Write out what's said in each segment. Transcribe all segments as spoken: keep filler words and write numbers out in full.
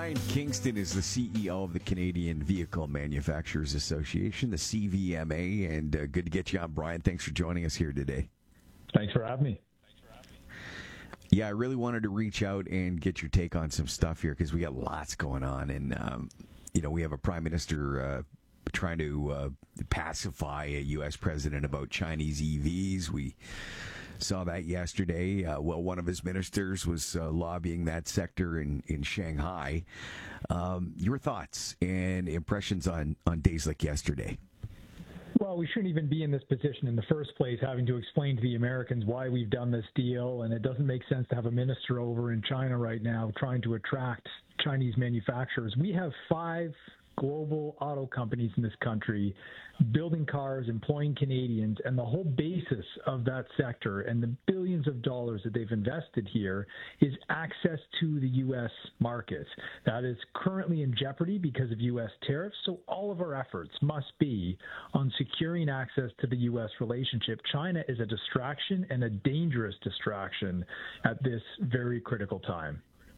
Brian Kingston is the C E O of the Canadian Vehicle Manufacturers Association, the C V M A, and uh, good to get you on, Brian. Thanks for joining us here today. Thanks for having me. Yeah, I really wanted to reach out and get your take on some stuff here because we got lots going on, and um, you know we have a prime minister uh, trying to uh, pacify a U S president about Chinese E Vs. We saw that yesterday. Uh, well, one of his ministers was uh, lobbying that sector in, in Shanghai. Um, your thoughts and impressions on, on days like yesterday? Well, we shouldn't even be in this position in the first place, having to explain to the Americans why we've done this deal. And it doesn't make sense to have a minister over in China right now trying to attract Chinese manufacturers. We have five global auto companies in this country building cars, employing Canadians, and the whole basis of that sector and the billions of dollars that they've invested here is access to the U S market. That is currently in jeopardy because of U S tariffs, so all of our efforts must be on securing access to the U S relationship. China is a distraction and a dangerous distraction at this very critical time.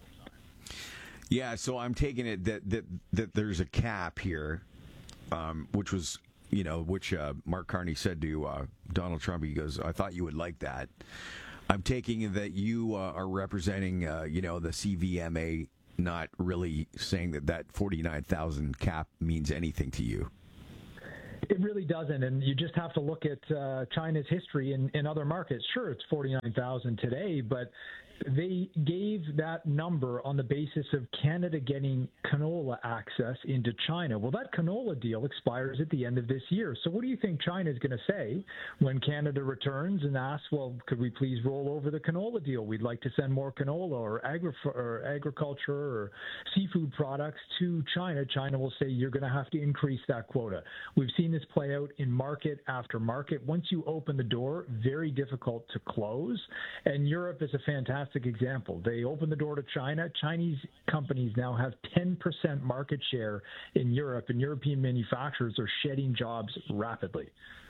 Yeah, so I'm taking it that that, that there's a cap here, um, which was, you know, which uh, Mark Carney said to uh, Donald Trump. He goes, I thought you would like that. I'm taking that you uh, are representing, uh, you know, the C V M A, not really saying that that forty-nine thousand cap means anything to you. It really doesn't, and you just have to look at uh, China's history in, in other markets. Sure, it's forty-nine thousand today, but they gave that number on the basis of Canada getting canola access into China. Well, that canola deal expires at the end of this year. So what do you think China is going to say when Canada returns and asks, well, could we please roll over the canola deal? We'd like to send more canola or, agri- or agriculture or seafood products to China. China will say, you're going to have to increase that quota. We've seen this play out in market after market. Once you open the door, very difficult to close. And Europe is a fantastic example. They opened the door to China. Chinese companies now have ten percent market share in Europe, and European manufacturers are shedding jobs rapidly.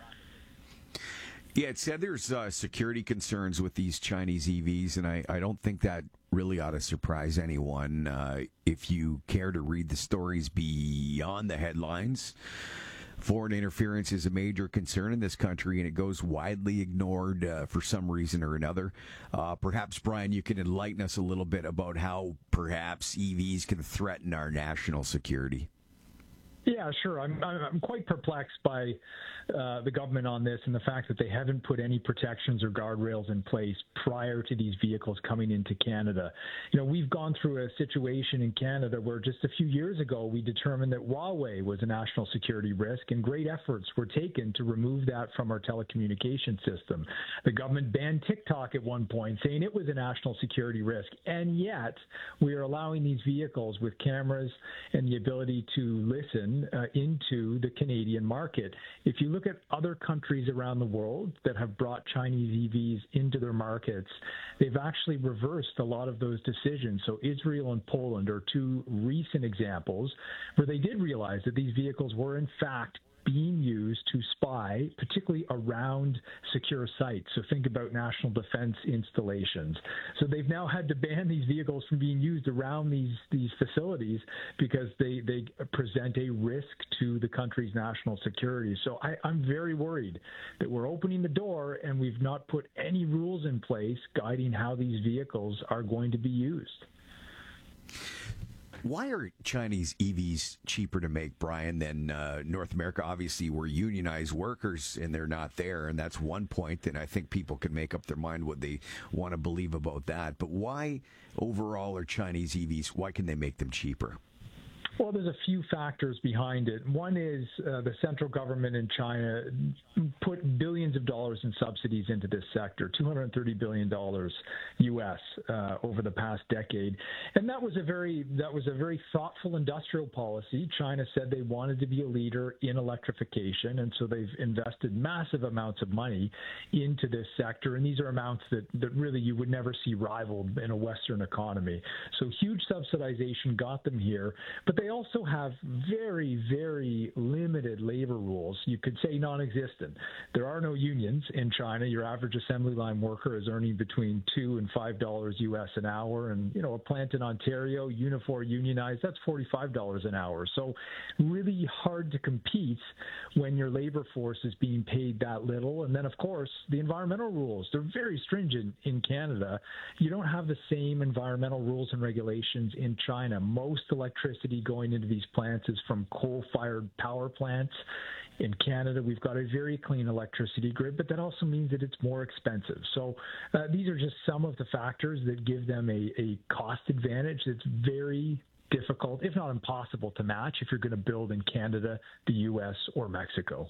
Yeah, it said there's uh, security concerns with these Chinese E Vs, and I, I don't think that really ought to surprise anyone. Uh, if you care to read the stories beyond the headlines, foreign interference is a major concern in this country, and it goes widely ignored uh, for some reason or another. Uh, perhaps, Brian, you can enlighten us a little bit about how perhaps E Vs can threaten our national security. Yeah, sure. I'm I'm quite perplexed by uh, the government on this and the fact that they haven't put any protections or guardrails in place prior to these vehicles coming into Canada. You know, we've gone through a situation in Canada where just a few years ago we determined that Huawei was a national security risk, and great efforts were taken to remove that from our telecommunication system. The government banned TikTok at one point, saying it was a national security risk, and yet we are allowing these vehicles with cameras and the ability to listen Uh, into the Canadian market. If you look at other countries around the world that have brought Chinese E Vs into their markets, they've actually reversed a lot of those decisions. So Israel and Poland are two recent examples where they did realize that these vehicles were in fact being used to spy, particularly around secure sites. So think about national defense installations. So they've now had to ban these vehicles from being used around these, these facilities because they, they present a risk to the country's national security. So I, I'm very worried that we're opening the door and we've not put any rules in place guiding how these vehicles are going to be used. Why are Chinese E Vs cheaper to make, Brian, than uh, North America? Obviously, we're unionized workers, and they're not there, and that's one point, and I think people can make up their mind what they want to believe about that. But why, overall, are Chinese E Vs, why can they make them cheaper? Well, there's a few factors behind it. One is uh, the central government in China put billions of dollars in subsidies into this sector, two hundred thirty billion dollars U S uh, over the past decade. And that was a very that was a very thoughtful industrial policy. China said they wanted to be a leader in electrification, and so they've invested massive amounts of money into this sector. And these are amounts that, that really you would never see rivaled in a Western economy. So huge subsidization got them here, but they they also have very, very limited labor rules. You could say non-existent. There are no unions in China. Your average assembly line worker is earning between two and five dollars U S an hour, and you know a plant in Ontario, Unifor unionized, that's forty-five dollars an hour. So really hard to compete when your labor force is being paid that little. And then of course the environmental rules, they're very stringent in Canada. You don't have the same environmental rules and regulations in China. Most electricity going into these plants is from coal-fired power plants. In Canada, we've got a very clean electricity grid, but that also means that it's more expensive. So uh, these are just some of the factors that give them a, a cost advantage that's very difficult, if not impossible, to match if you're going to build in Canada, the U S, or Mexico.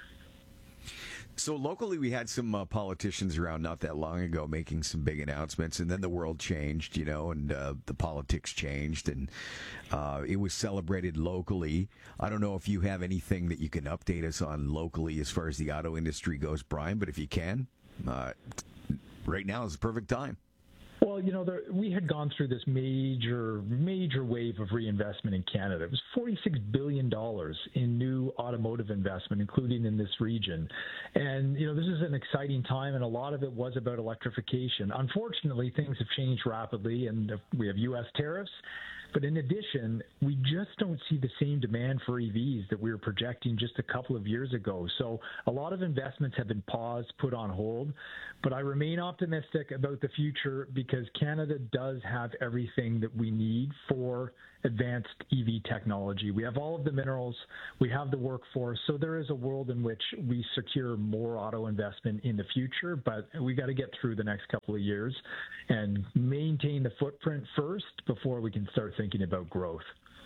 So locally, we had some uh, politicians around not that long ago making some big announcements, and then the world changed, you know, and uh, the politics changed, and uh, it was celebrated locally. I don't know if you have anything that you can update us on locally as far as the auto industry goes, Brian, but if you can, uh, right now is the perfect time. Well, you know, there, we had gone through this major, major wave of reinvestment in Canada. It was forty-six billion dollars in new automotive investment, including in this region. And, you know, this is an exciting time, and a lot of it was about electrification. Unfortunately, things have changed rapidly, and we have U S tariffs. But in addition, we just don't see the same demand for E Vs that we were projecting just a couple of years ago. So a lot of investments have been paused, put on hold. But I remain optimistic about the future because Canada does have everything that we need for advanced E V technology. We have all of the minerals, we have the workforce, so there is a world in which we secure more auto investment in the future, but we got to get through the next couple of years and maintain the footprint first before we can start thinking about growth.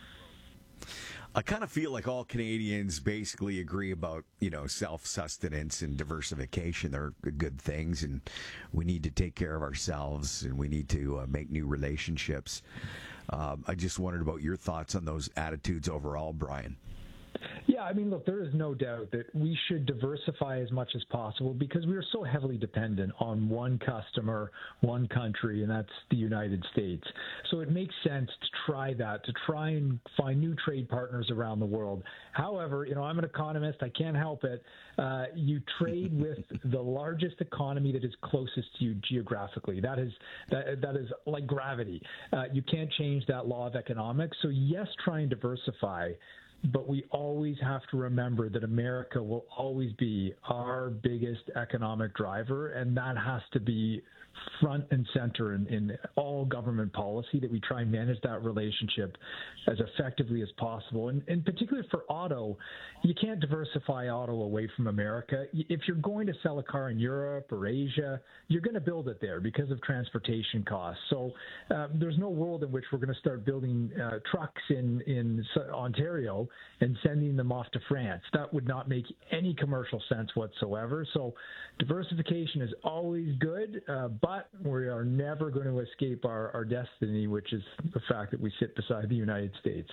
I kind of feel like all Canadians basically agree about, you know, self-sustenance and diversification are good things, and we need to take care of ourselves, and we need to uh, make new relationships. Um, I just wondered about your thoughts on those attitudes overall, Brian. Yeah, I mean, look, there is no doubt that we should diversify as much as possible because we are so heavily dependent on one customer, one country, and that's the United States. So it makes sense to try that, to try and find new trade partners around the world. However, you know, I'm an economist. I can't help it. Uh, you trade with the largest economy that is closest to you geographically. That is that, that is like gravity. Uh, you can't change that law of economics. So yes, try and diversify. But we always have to remember that America will always be our biggest economic driver, and that has to be front and center in, in all government policy, that we try and manage that relationship as effectively as possible. And, and particularly for auto, you can't diversify auto away from America. If you're going to sell a car in Europe or Asia, you're going to build it there because of transportation costs. So uh, there's no world in which we're going to start building uh, trucks in, in Ontario and sending them off to France. That would not make any commercial sense whatsoever. So diversification is always good, uh, but we are never going to escape our, our destiny, which is the fact that we sit beside the United States.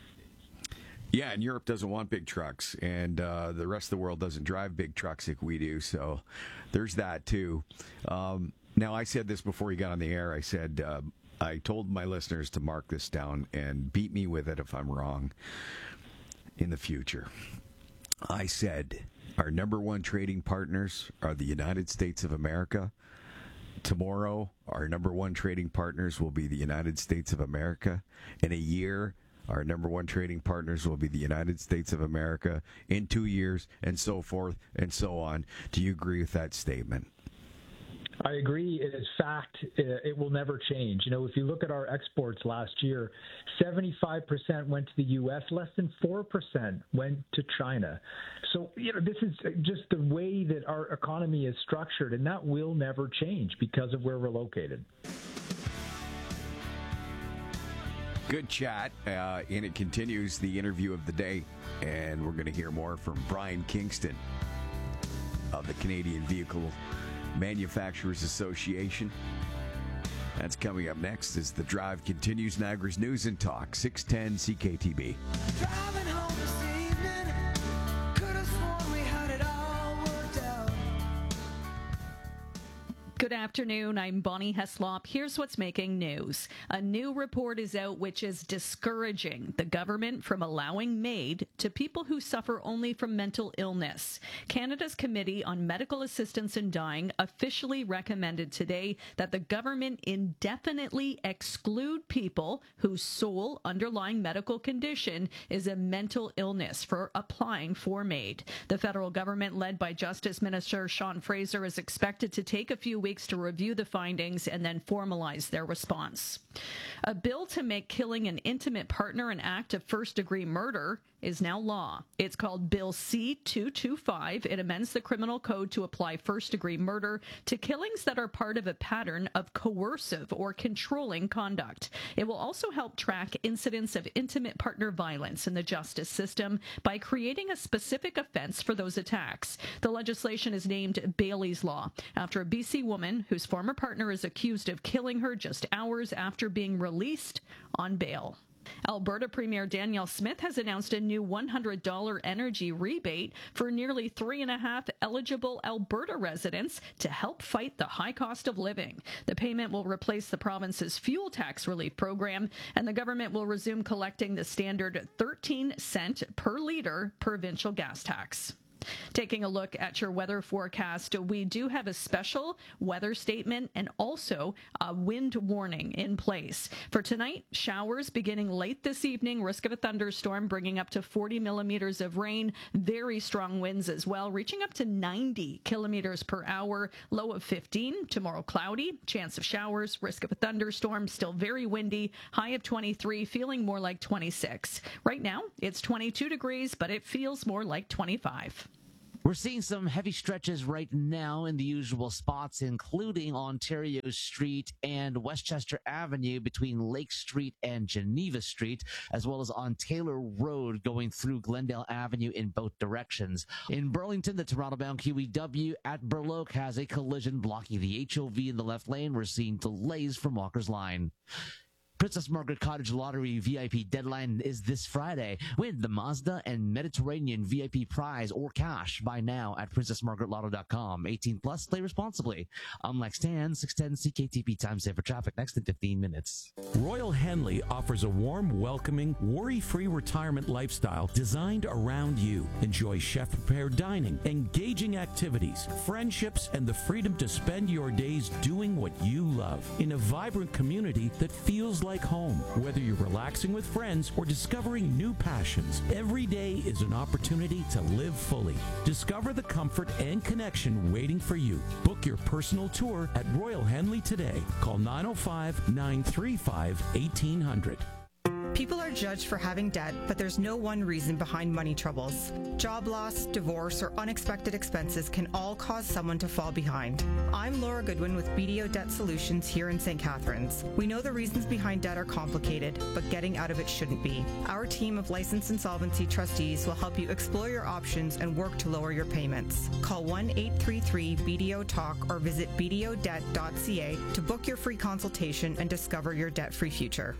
Yeah, and Europe doesn't want big trucks, and uh, the rest of the world doesn't drive big trucks like we do, so there's that too. Um, now, I said this before you got on the air. I said, uh, I told my listeners to mark this down and beat me with it if I'm wrong in the future. I said our number one trading partners are the United States of America. Tomorrow, our number one trading partners will be the United States of America. In a year, our number one trading partners will be the United States of America. In two years, and so forth and so on. Do you agree with that statement? I agree. It is fact. It will never change. You know, if you look at our exports last year, seventy-five percent went to the U S, less than four percent went to China. So, you know, this is just the way that our economy is structured, and that will never change because of where we're located. Good chat, uh, and it continues the interview of the day, and we're going to hear more from Brian Kingston of the Canadian Vehicle Manufacturers Association. That's coming up next as The Drive continues. Niagara's News and Talk, six ten C K T B. Driving home this evening, could have sworn we had it all worked out. Good afternoon. I'm Bonnie Heslop. Here's what's making news. A new report is out which is discouraging the government from allowing MAID to people who suffer only from mental illness. Canada's Committee on Medical Assistance in Dying officially recommended today that the government indefinitely exclude people whose sole underlying medical condition is a mental illness for applying for MAID. The federal government, led by Justice Minister Sean Fraser, is expected to take a few weeks to review the findings and then formalize their response. A bill to make killing an intimate partner an act of first-degree murder is now law. It's called Bill C two twenty-five. It amends the criminal code to apply first-degree murder to killings that are part of a pattern of coercive or controlling conduct. It will also help track incidents of intimate partner violence in the justice system by creating a specific offense for those attacks. The legislation is named Bailey's Law, after a B C woman whose former partner is accused of killing her just hours after being released on bail. Alberta Premier Danielle Smith has announced a new one hundred dollars energy rebate for nearly three and a half eligible Alberta residents to help fight the high cost of living. The payment will replace the province's fuel tax relief program, and the government will resume collecting the standard thirteen cent per litre provincial gas tax. Taking a look at your weather forecast, we do have a special weather statement and also a wind warning in place. For tonight, showers beginning late this evening, risk of a thunderstorm bringing up to forty millimeters of rain, very strong winds as well, reaching up to ninety kilometers per hour, low of fifteen. Tomorrow, cloudy, chance of showers, risk of a thunderstorm, still very windy, high of twenty-three, feeling more like twenty-six. Right now, it's twenty-two degrees, but it feels more like twenty-five. We're seeing some heavy stretches right now in the usual spots, including Ontario Street and Westchester Avenue between Lake Street and Geneva Street, as well as on Taylor Road going through Glendale Avenue in both directions. In Burlington, the Toronto-bound Q E W at Burloak has a collision blocking the H O V in the left lane. We're seeing delays from Walker's Line. Princess Margaret Cottage Lottery V I P deadline is this Friday. Win the Mazda and Mediterranean V I P prize or cash. Buy now at princess margaret lotto dot com. eighteen plus, play responsibly. I'm Lex Tan, six ten C K T P time saver traffic next in fifteen minutes. Royal Henley offers a warm, welcoming, worry-free retirement lifestyle designed around you. Enjoy chef-prepared dining, engaging activities, friendships, and the freedom to spend your days doing what you love in a vibrant community that feels like home. Whether you're relaxing with friends or discovering new passions, every day is an opportunity to live fully. Discover the comfort and connection waiting for you. Book your personal tour at Royal Henley today. Call nine oh five, nine three five, eighteen hundred. People are judged for having debt, but there's no one reason behind money troubles. Job loss, divorce, or unexpected expenses can all cause someone to fall behind. I'm Laura Goodwin with B D O Debt Solutions here in Saint Catharines. We know the reasons behind debt are complicated, but getting out of it shouldn't be. Our team of licensed insolvency trustees will help you explore your options and work to lower your payments. Call one eight three three B D O talk or visit b d o debt dot c a to book your free consultation and discover your debt-free future.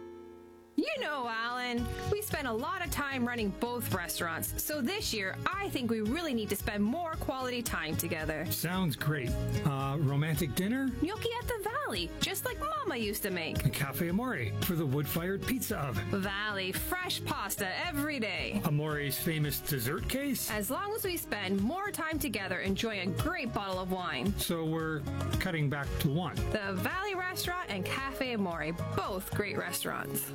You know, Alan, we spend a lot of time running both restaurants, so this year I think we really need to spend more quality time together. Sounds great. Uh, romantic dinner? Gnocchi at the Valley, just like Mama used to make. A Cafe Amore for the wood-fired pizza oven. Valley, fresh pasta every day. Amore's famous dessert case? As long as we spend more time together enjoying a great bottle of wine. So we're cutting back to one. The Valley Restaurant and Cafe Amore, both great restaurants.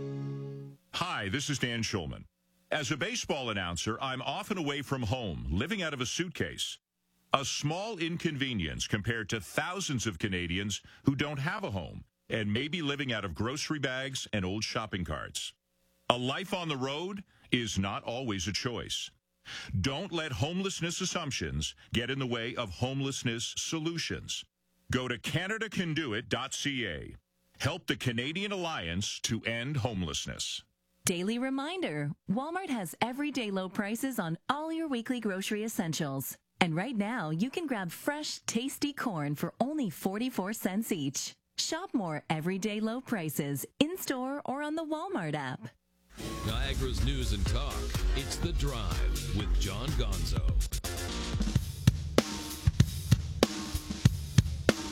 Hi, this is Dan Schulman. As a baseball announcer, I'm often away from home, living out of a suitcase. A small inconvenience compared to thousands of Canadians who don't have a home and may be living out of grocery bags and old shopping carts. A life on the road is not always a choice. Don't let homelessness assumptions get in the way of homelessness solutions. Go to canada can do it dot c a. Help the Canadian Alliance to end homelessness. Daily reminder, Walmart has everyday low prices on all your weekly grocery essentials. And right now, you can grab fresh, tasty corn for only forty-four cents each. Shop more everyday low prices in-store or on the Walmart app. Niagara's news and talk. It's The Drive with John Gonzo.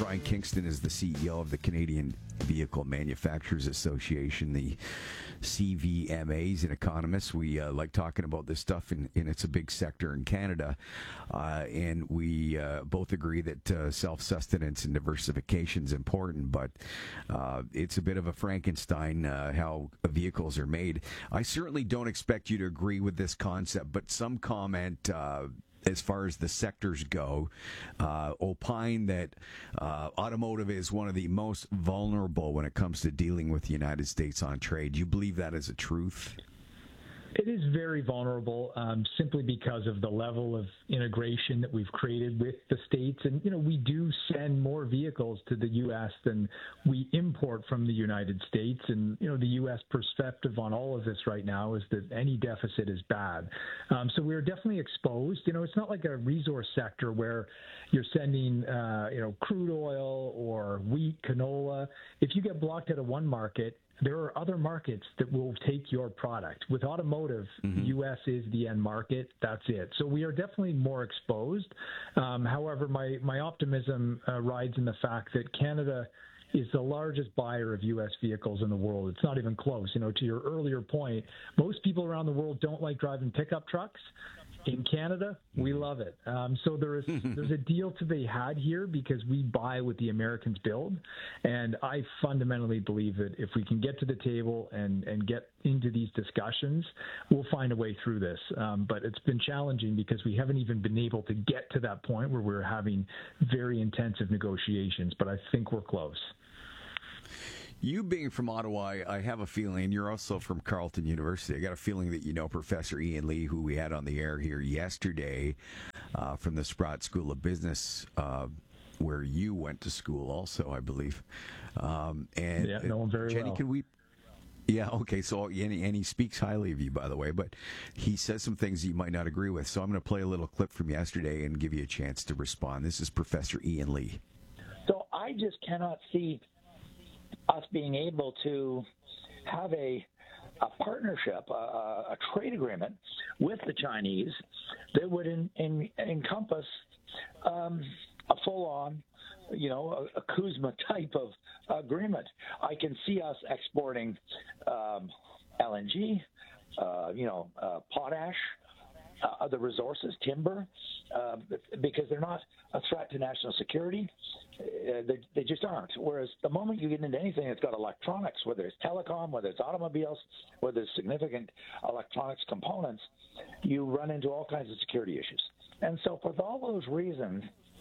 Brian Kingston is the C E O of the Canadian Vehicle Manufacturers Association, the C V M A. He's an economist. We uh, like talking about this stuff, and, and it's a big sector in Canada. Uh, and we uh, both agree that uh, self-sustenance and diversification is important, but uh, it's a bit of a Frankenstein uh, how vehicles are made. I certainly don't expect you to agree with this concept, but some comment uh, as far as the sectors go, uh, opine that uh, automotive is one of the most vulnerable when it comes to dealing with the United States on trade. Do you believe that is a truth? It is very vulnerable um, simply because of the level of integration that we've created with the states. And, you know, we do send more vehicles to the U S than we import from the United States. And, you know, the U S perspective on all of this right now is that any deficit is bad. Um, so we're definitely exposed. You know, it's not like a resource sector where you're sending, uh, you know, crude oil or wheat, canola. If you get blocked out of one market, there are other markets that will take your product. With automotive, mm-hmm. the U S is the end market. That's it. So we are definitely more exposed. Um, however, my, my optimism uh, rides in the fact that Canada is the largest buyer of U S vehicles in the world. It's not even close. You know, to your earlier point, most people around the world don't like driving pickup trucks. In Canada, we love it. Um, so there is there's a deal to be had here because we buy what the Americans build, and I fundamentally believe that if we can get to the table and, and get into these discussions, we'll find a way through this. Um, but it's been challenging because we haven't even been able to get to that point where we're having very intensive negotiations, but I think we're close. You being from Ottawa, I have a feeling, you're also from Carleton University. I got a feeling that you know Professor Ian Lee, who we had on the air here yesterday uh, from the Sprott School of Business, uh, where you went to school also, I believe. Um, and yeah, know him very Jenny, well. Can we... Yeah, okay, so, and he, and he speaks highly of you, by the way, but he says some things you might not agree with. So I'm going to play a little clip from yesterday and give you a chance to respond. This is Professor Ian Lee. So I just cannot see us being able to have a a partnership, a, a trade agreement with the Chinese that would in, in, encompass um, a full-on, you know, a, a Kuzma type of agreement. I can see us exporting um, L N G, uh, you know, uh, potash, uh, other resources, timber, uh, because they're not a threat to national security. Uh, they, they just aren't. Whereas the moment you get into anything that's got electronics, whether it's telecom, whether it's automobiles, whether it's significant electronics components, you run into all kinds of security issues. And so for all those reasons,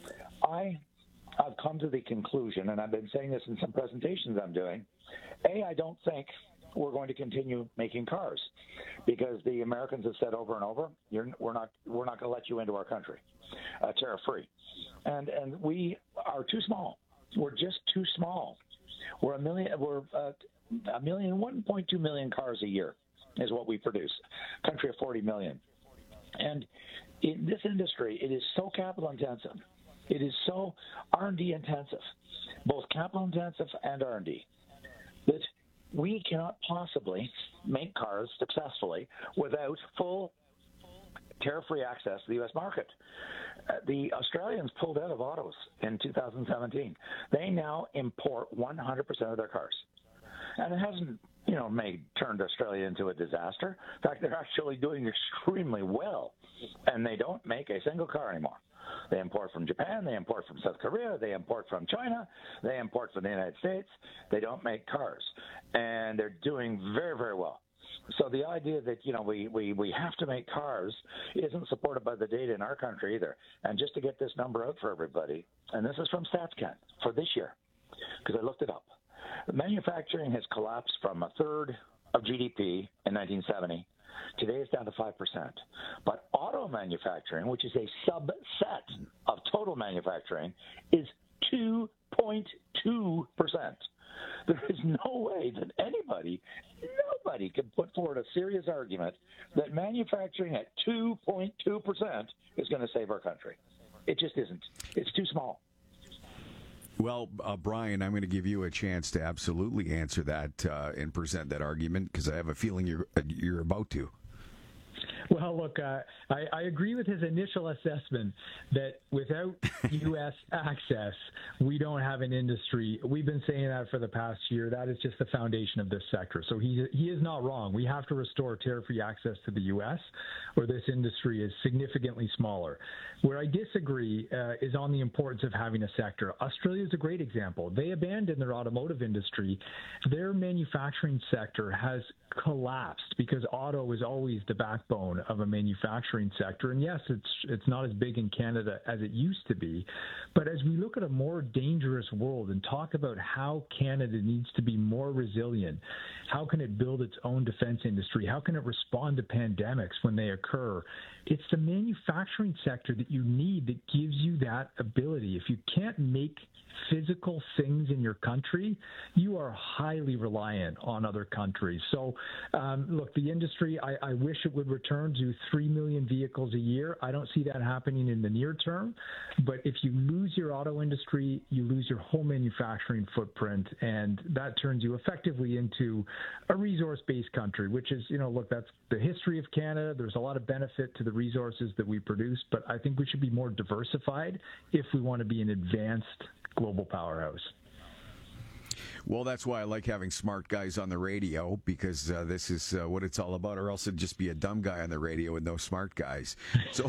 I I've come to the conclusion, and I've been saying this in some presentations I'm doing, A, I don't think we're going to continue making cars because the Americans have said over and over, You're, we're not we're not going to let you into our country, uh, tariff free, and and we are too small. We're just too small. We're a million. We're uh, a million, one point two million cars a year is what we produce. Country of forty million, and in this industry, it is so capital intensive. It is so R and D intensive, both capital intensive and R and D, that we cannot possibly make cars successfully without full tariff-free access to the U S market. Uh, the Australians pulled out of autos in two thousand seventeen. They now import one hundred percent of their cars. And it hasn't, you know, made turned Australia into a disaster. In fact, they're actually doing extremely well, and they don't make a single car anymore. They import from Japan, they import from South Korea, they import from China, they import from the United States. They don't make cars, and they're doing very, very well. So the idea that, you know, we, we, we have to make cars isn't supported by the data in our country either. And just to get this number out for everybody, and this is from StatsCan for this year, because I looked it up. Manufacturing has collapsed from a third of G D P in nineteen seventy. Today it's down to five percent. But auto manufacturing, which is a subset of total manufacturing, is two point two percent. There is no way that anybody, nobody can put forward a serious argument that manufacturing at two point two percent is going to save our country. It just isn't. It's too small. Well, uh, Brian, I'm going to give you a chance to absolutely answer that uh, and present that argument because I have a feeling you're you're about to. Well, look, uh, I, I agree with his initial assessment that without U S access, we don't have an industry. We've been saying that for the past year. That is just the foundation of this sector. So he he is not wrong. We have to restore tariff-free access to the U S, or this industry is significantly smaller. Where I disagree uh, is on the importance of having a sector. Australia is a great example. They abandoned their automotive industry. Their manufacturing sector has collapsed because auto is always the backbone of a manufacturing sector. And yes, it's it's not as big in Canada as it used to be. But as we look at a more dangerous world and talk about how Canada needs to be more resilient, how can it build its own defense industry? How can it respond to pandemics when they occur? It's the manufacturing sector that you need that gives you that ability. If you can't make physical things in your country, you are highly reliant on other countries. So, um, look, the industry, I, I wish it would return to three million vehicles a year. I don't see that happening in the near term. But if you lose your auto industry, you lose your whole manufacturing footprint, and that turns you effectively into a resource-based country, which is, you know, look, that's the history of Canada. There's a lot of benefit to the resources that we produce, but I think we should be more diversified if we want to be an advanced global powerhouse. Well, that's why I like having smart guys on the radio, because uh, this is uh, what it's all about, or else it'd just be a dumb guy on the radio with no smart guys. So,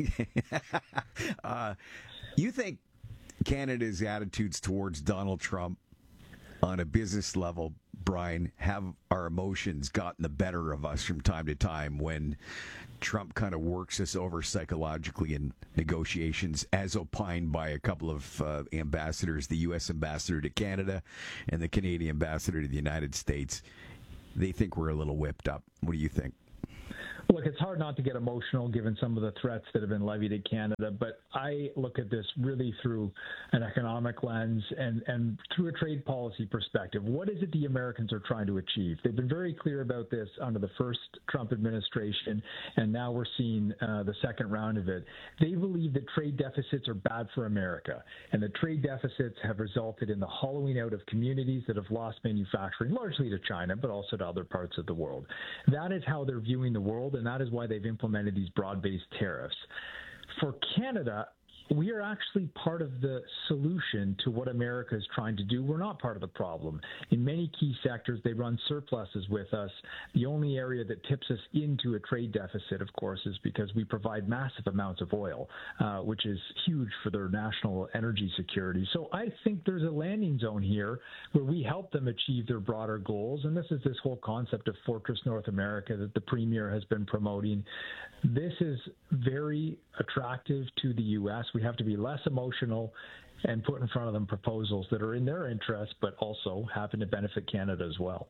uh, you think Canada's attitudes towards Donald Trump on a business level, Brian, have our emotions gotten the better of us from time to time when Trump kind of works us over psychologically in negotiations, as opined by a couple of uh, ambassadors, the U S ambassador to Canada and the Canadian ambassador to the United States? They think we're a little whipped up. What do you think? Look, it's hard not to get emotional given some of the threats that have been levied at Canada, but I look at this really through an economic lens and, and through a trade policy perspective. What is it the Americans are trying to achieve? They've been very clear about this under the first Trump administration, and now we're seeing uh, the second round of it. They believe that trade deficits are bad for America, and that trade deficits have resulted in the hollowing out of communities that have lost manufacturing, largely to China, but also to other parts of the world. That is how they're viewing the world, and that is why they've implemented these broad-based tariffs. For Canada, we are actually part of the solution to what America is trying to do. We're not part of the problem. In many key sectors, they run surpluses with us. The only area that tips us into a trade deficit, of course, is because we provide massive amounts of oil, uh, which is huge for their national energy security. So I think there's a landing zone here where we help them achieve their broader goals. And this is this whole concept of Fortress North America that the Premier has been promoting. This is very attractive to the U S. We have to be less emotional and put in front of them proposals that are in their interest, but also happen to benefit Canada as well.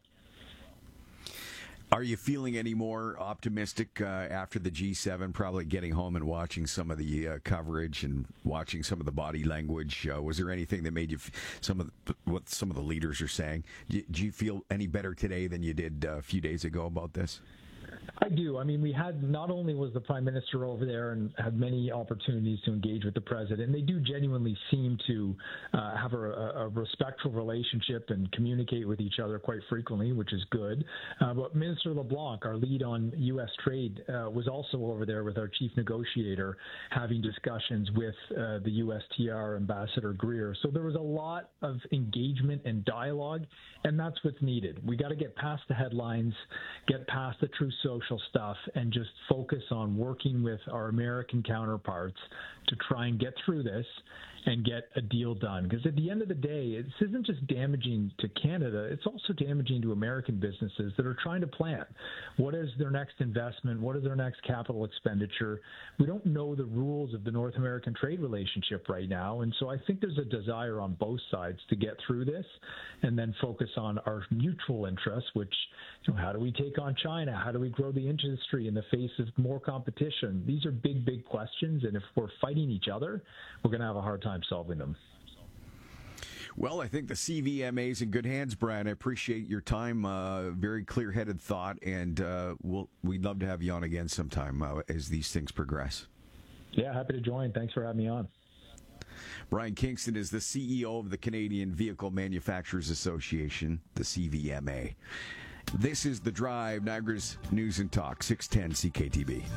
Are you feeling any more optimistic uh, after the G seven, probably getting home and watching some of the uh, coverage and watching some of the body language? Uh, was there anything that made you, f- some of the, what some of the leaders are saying? Do, do you feel any better today than you did uh, a few days ago about this? I do. I mean, we had, not only was the Prime Minister over there and had many opportunities to engage with the President, they do genuinely seem to uh, have a, a respectful relationship and communicate with each other quite frequently, which is good. Uh, but Minister LeBlanc, our lead on U S trade, uh, was also over there with our chief negotiator having discussions with uh, the U S T R Ambassador Greer. So there was a lot of engagement and dialogue, and that's what's needed. We got to get past the headlines, get past the true social stuff, and just focus on working with our American counterparts to try and get through this and get a deal done. Because at the end of the day, this isn't just damaging to Canada, it's also damaging to American businesses that are trying to plan. What is their next investment? What is their next capital expenditure? We don't know the rules of the North American trade relationship right now, and so I think there's a desire on both sides to get through this and then focus on our mutual interests, which, you know, how do we take on China? How do we grow the industry in the face of more competition? These are big, big questions, and if we're fighting each other, we're going to have a hard time solving them. Well, I think the C V M A is in good hands, Brian. I appreciate your time. Uh, very clear-headed thought, and uh, we'll, we'd love to have you on again sometime uh, as these things progress. Yeah, happy to join. Thanks for having me on. Brian Kingston is the C E O of the Canadian Vehicle Manufacturers Association, the C V M A. This is The Drive, Niagara's News and Talk, six ten C K T B.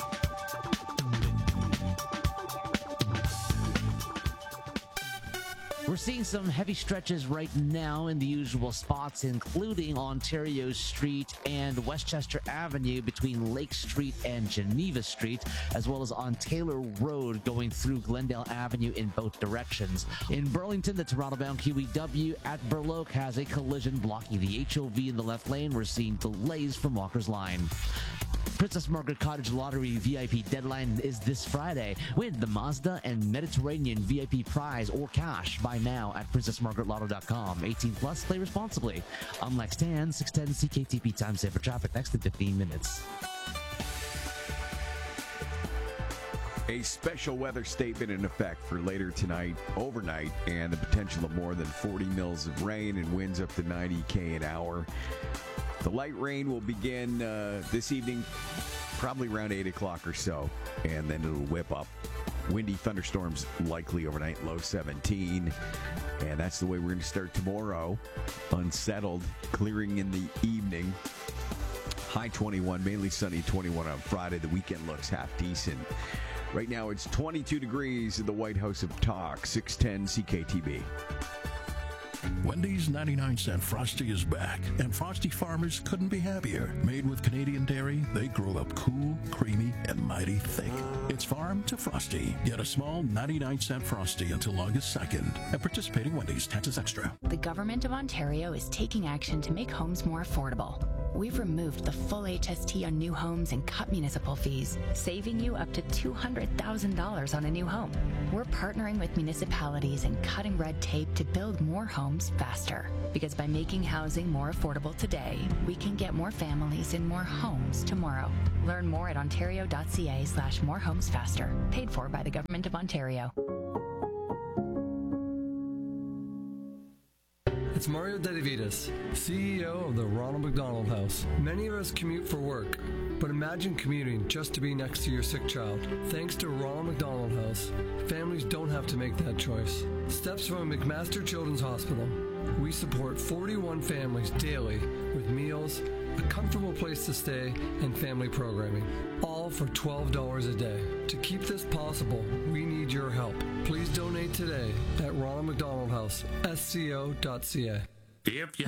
We're seeing some heavy stretches right now in the usual spots, including Ontario Street and Westchester Avenue between Lake Street and Geneva Street, as well as on Taylor Road going through Glendale Avenue in both directions. In Burlington, the Toronto-bound Q E W at Burloak has a collision blocking the H O V in the left lane. We're seeing delays from Walker's Line. Princess Margaret Cottage Lottery V I P deadline is this Friday. Win the Mazda and Mediterranean V I P prize or cash. Buy now at princess margaret lotto dot com. eighteen plus, play responsibly. I'm Lex Tan, six ten C K T P time saver traffic next in fifteen minutes. A special weather statement in effect for later tonight, overnight, and the potential of more than forty mils of rain and winds up to ninety kilometers an hour. The light rain will begin uh, this evening, probably around eight o'clock or so, and then it'll whip up. Windy thunderstorms likely overnight, low seventeen. And that's the way we're going to start tomorrow. Unsettled, clearing in the evening. High twenty-one, mainly sunny, twenty-one on Friday. The weekend looks half decent. Right now it's twenty-two degrees in the White House of Talk, six ten C K T B. Wendy's ninety-nine cent Frosty is back, and Frosty farmers couldn't be happier. Made with Canadian dairy, they grow up cool, creamy, and mighty thick. It's farm to Frosty. Get a small ninety-nine cent Frosty until August second at participating Wendy's. Taxes extra. The Government of Ontario is taking action to make homes more affordable. We've removed the full H S T on new homes and cut municipal fees, saving you up to two hundred thousand dollars on a new home. We're partnering with municipalities and cutting red tape to build more homes faster. Because by making housing more affordable today, we can get more families in more homes tomorrow. Learn more at ontario.ca slash more homes faster. Paid for by the Government of Ontario. It's Mario Dedivitas, C E O of the Ronald McDonald House. Many of us commute for work, but imagine commuting just to be next to your sick child. Thanks to Ronald McDonald House, families don't have to make that choice. Steps from McMaster Children's Hospital. We support forty-one families daily with meals, a comfortable place to stay, and family programming, all for twelve dollars a day. To keep this possible, we need your help. Please donate today at Ronald McDonald House, S C O dot C A. If you